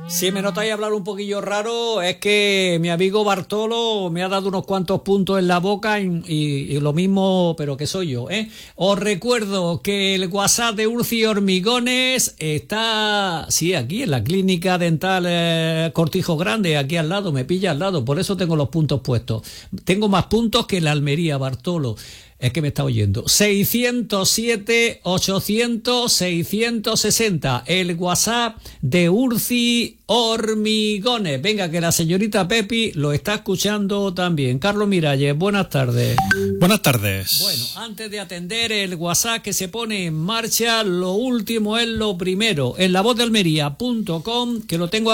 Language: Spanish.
Si me notáis hablar un poquillo raro, es que mi amigo Bartolo me ha dado unos cuantos puntos en la boca y lo mismo, pero que soy yo, ¿eh? Os recuerdo que el WhatsApp de Urci Hormigones está, sí, aquí en la clínica dental Cortijo Grande, aquí al lado, me pilla al lado, por eso tengo los puntos puestos. Tengo más puntos que la Almería, Bartolo. Es que me está oyendo. 607-800-660. El WhatsApp de Urci Hormigones. Venga, que la señorita Pepi lo está escuchando también. Carlos Miralles, buenas tardes. Buenas tardes. Bueno, antes de atender el WhatsApp que se pone en marcha, lo último es lo primero. En lavozdealmería.com, que lo tengo